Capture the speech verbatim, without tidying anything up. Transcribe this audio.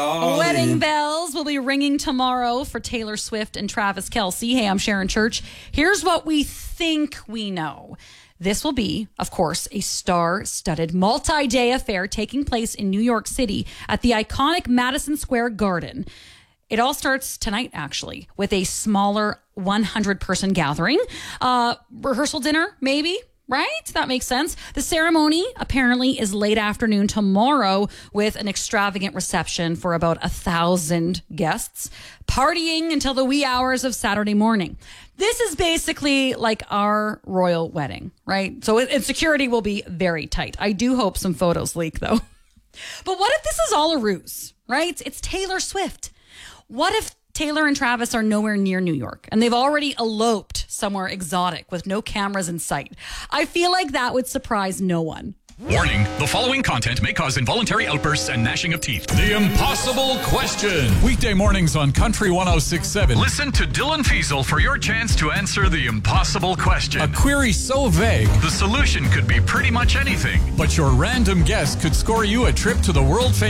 Oh, Wedding yeah. bells will be ringing tomorrow for Taylor Swift and Travis Kelce. Hey, I'm Sharon Church. Here's what we think we know. This will be, of course, a star-studded multi-day affair taking place in New York City at the iconic Madison Square Garden. It all starts tonight, actually, with a smaller one hundred person gathering. Uh, rehearsal dinner, maybe, right? That makes sense. The ceremony apparently is late afternoon tomorrow with an extravagant reception for about a thousand guests, partying until the wee hours of Saturday morning. This is basically like our royal wedding, right? So and security will be very tight. I do hope some photos leak, though. But what if this is all a ruse, right? It's Taylor Swift. What if Taylor and Travis are nowhere near New York and they've already eloped somewhere exotic with no cameras in sight? I feel like that would surprise no one. Warning, the following content may cause involuntary outbursts and gnashing of teeth. The Impossible Question. Weekday mornings on Country one oh six point seven. Listen to Dylan Fiesel for your chance to answer the impossible question. A query so vague, The solution could be pretty much anything. but your random guess could score you a trip to the world-famous